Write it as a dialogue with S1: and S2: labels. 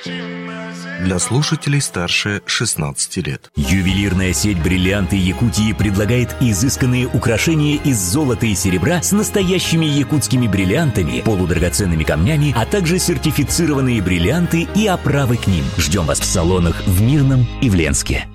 S1: Для слушателей старше 16 лет.
S2: Ювелирная сеть «Бриллианты Якутии» предлагает изысканные украшения из золота и серебра с настоящими якутскими бриллиантами, полудрагоценными камнями, а также сертифицированные бриллианты и оправы к ним. Ждем вас в салонах в Мирном и в Ленске.